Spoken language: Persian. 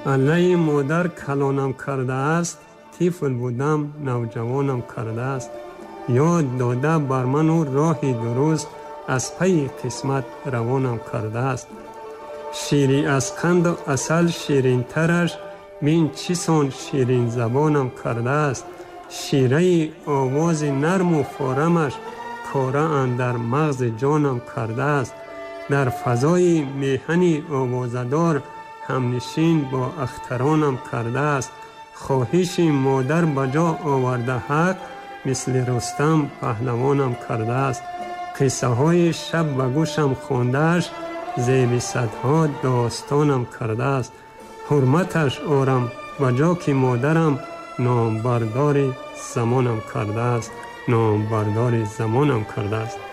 علیه مادر کلانم کرده است، طفل بودم نوجوانم کرده است. یاد داده بر من او راهی درست، از پی قسمت روانم کرده است. شیری از قند و عسل شیرین ترش، بین چیسان شیرین زبانم کرده است. شیره آواز نرم و فارمش، کاره اندر مغز جانم کرده است. در فضای میهنی آوازدار، همنشین با اخترانم کرده است. خواهش مادر بجا آورده حق، مثل رستم پهلوانم کرده است. قصه های شب به گوشم خونده‌اش، زیب صدها داستانم کرده است. حرمتش آرم بجا که مادرم، نامبردار زمانم کرده است. نامبردار زمانم کرده است.